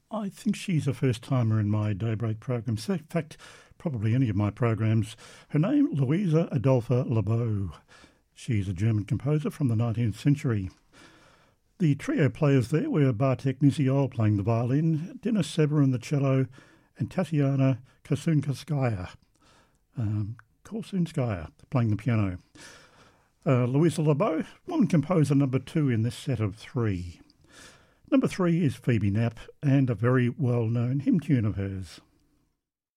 I think she's a first-timer in my Daybreak programs. In fact, probably any of my programs. Her name, Louisa Adolpha Lebeau. She's a German composer from the 19th century. The trio players there were Bartek Niziol playing the violin, Denis Severin the cello, and Tatiana Korsunskaya playing the piano. Louisa Lebeau, woman composer number 2 in this set of 3. Number 3 is Phoebe Knapp and a very well-known hymn tune of hers.